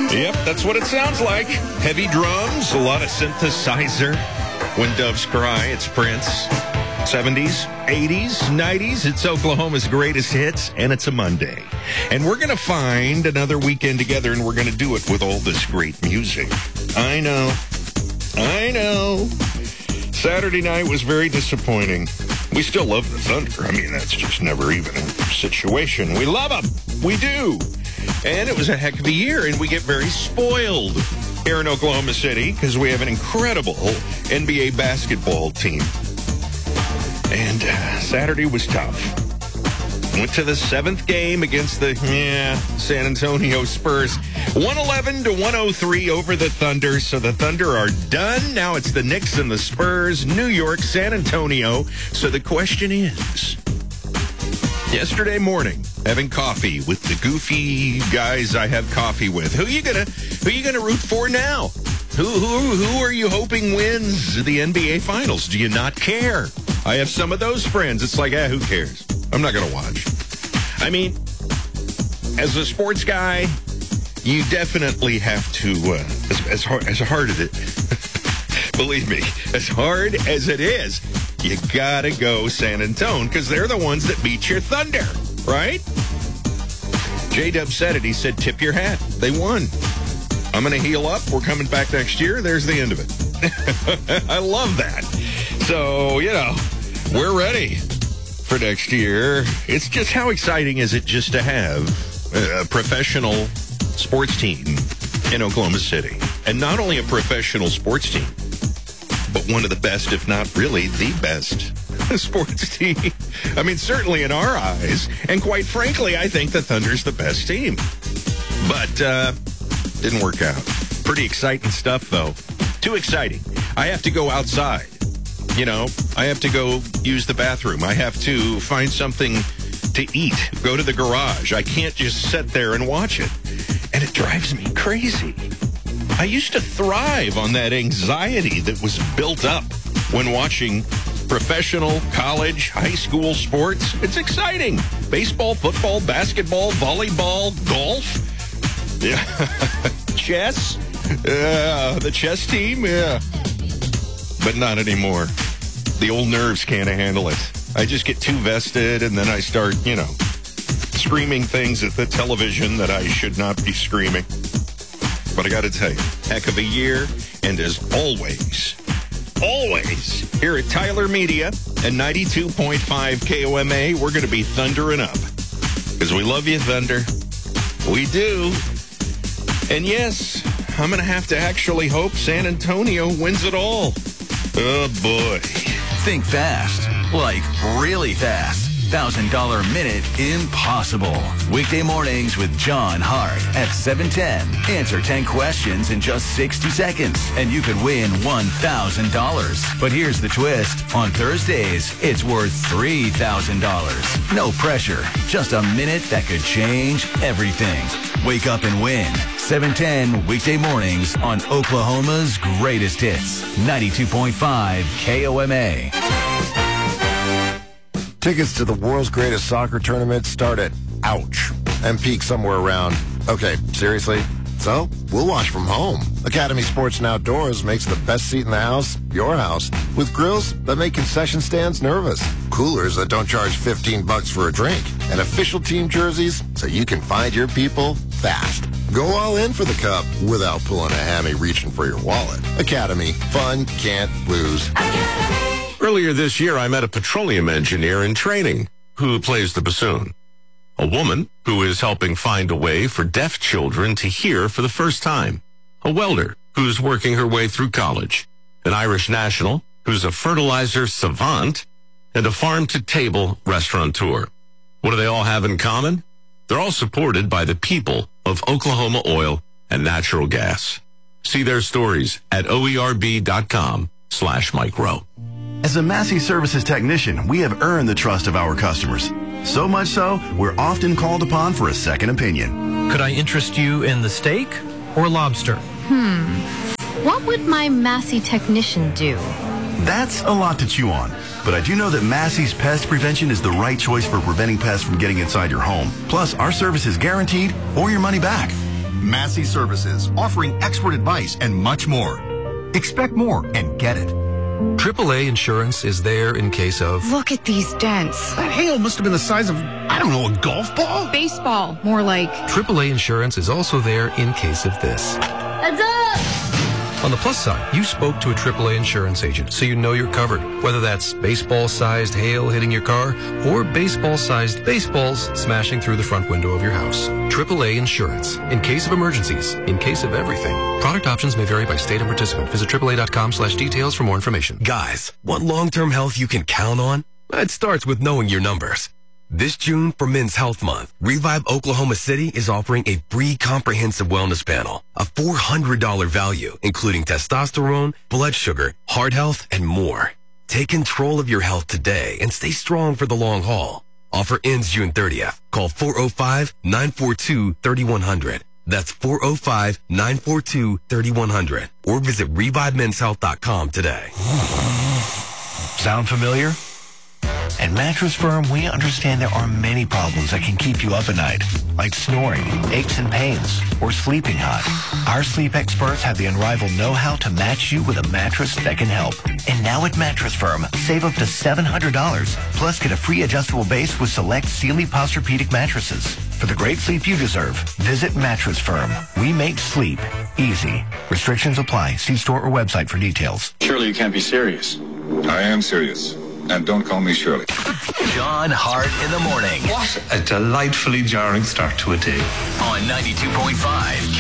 Yep, that's what it sounds like. Heavy drums, a lot of synthesizer. When Doves Cry, it's Prince. 70s, 80s, 90s, it's Oklahoma's greatest hits, and it's a Monday. And we're going to find another weekend together, and we're going to do it with all this great music. I know. Saturday night was very disappointing. We still love the Thunder. I mean, that's just never even a situation. We love them. We do. And it was a heck of a year, and we get very spoiled here in Oklahoma City because we have an incredible NBA basketball team. And Saturday was tough. Went to the 7th game against the San Antonio Spurs. 111-103 over the Thunder. So the Thunder are done. Now it's the Knicks and the Spurs, New York, San Antonio. So the question is, yesterday morning, having coffee with the goofy guys I have coffee with, who you gonna root for now? Who are you hoping wins the NBA Finals? Do you not care? I have some of those friends. It's like, who cares? I'm not going to watch. I mean, as a sports guy, you definitely have to, as hard as it, believe me, as hard as it is, you got to go San Antonio because they're the ones that beat your Thunder, right? J-Dub said it. He said, tip your hat. They won. I'm going to heal up. We're coming back next year. There's the end of it. I love that. So, we're ready for next year. It's just how exciting is it just to have a professional sports team in Oklahoma City? And not only a professional sports team, but one of the best, if not really the best sports team. I mean, certainly in our eyes. And quite frankly, I think the Thunder's the best team. But didn't work out. Pretty exciting stuff, though. Too exciting. I have to go outside. I have to go use the bathroom. I have to find something to eat. Go to the garage. I can't just sit there and watch it. And it drives me crazy. I used to thrive on that anxiety that was built up when watching professional, college, high school sports. It's exciting. Baseball, football, basketball, volleyball, golf. Yeah. Chess. The chess team. Yeah. But not anymore. The old nerves can't handle it. I just get too vested, and then I start, screaming things at the television that I should not be screaming. But I got to tell you, heck of a year, and as always, here at Tyler Media and 92.5 KOMA, we're going to be thundering up. Because we love you, Thunder. We do. And yes, I'm going to have to actually hope San Antonio wins it all. Oh, boy. Think fast. Like really fast. $1,000 a minute impossible. Weekday mornings with John Hart at 7:10. Answer 10 questions in just 60 seconds, and you could win $1,000. But here's the twist. On Thursdays, it's worth $3,000. No pressure. Just a minute that could change everything. Wake up and win. 7:10 weekday mornings on Oklahoma's greatest hits. 92.5 KOMA. Tickets to the world's greatest soccer tournament start at ouch and peak somewhere around, okay, seriously? So, we'll watch from home. Academy Sports and Outdoors makes the best seat in the house your house, with grills that make concession stands nervous, coolers that don't charge $15 for a drink, and official team jerseys so you can find your people fast. Go all in for the cup without pulling a hammy reaching for your wallet. Academy. Fun can't lose. Academy. Earlier this year, I met a petroleum engineer in training who plays the bassoon. A woman who is helping find a way for deaf children to hear for the first time. A welder who's working her way through college. An Irish national who's a fertilizer savant. And a farm-to-table restaurateur. What do they all have in common? They're all supported by the people of Oklahoma Oil and Natural Gas. See their stories at oerb.com/micro. As a Massey Services technician, we have earned the trust of our customers. So much so, we're often called upon for a second opinion. Could I interest you in the steak or lobster? What would my Massey technician do? That's a lot to chew on. But I do know that Massey's Pest Prevention is the right choice for preventing pests from getting inside your home. Plus, our service is guaranteed or your money back. Massey Services, offering expert advice and much more. Expect more and get it. AAA Insurance is there in case of... Look at these dents. That hail must have been the size of, I don't know, a golf ball? Baseball, more like. AAA Insurance is also there in case of this. Heads up! On the plus side, you spoke to a AAA insurance agent, so you know you're covered. Whether that's baseball-sized hail hitting your car or baseball-sized baseballs smashing through the front window of your house. AAA Insurance. In case of emergencies, in case of everything. Product options may vary by state and participant. Visit AAA.com/details for more information. Guys, want long-term health you can count on? It starts with knowing your numbers. This June, for Men's Health Month, Revive Oklahoma City is offering a free comprehensive wellness panel, a $400 value, including testosterone, blood sugar, heart health, and more. Take control of your health today and stay strong for the long haul. Offer ends June 30th. Call 405-942-3100. That's 405-942-3100. Or visit ReviveMen'sHealth.com today. Sound familiar? At Mattress Firm, we understand there are many problems that can keep you up at night, like snoring, aches and pains, or sleeping hot. Our sleep experts have the unrivaled know-how to match you with a mattress that can help. And now at Mattress Firm, save up to $700, plus get a free adjustable base with select Sealy Posturepedic mattresses. For the great sleep you deserve, visit Mattress Firm. We make sleep easy. Restrictions apply. See store or website for details. Surely you can't be serious. I am serious. And don't call me Shirley. John Hart in the morning. What a delightfully jarring start to a day. On 92.5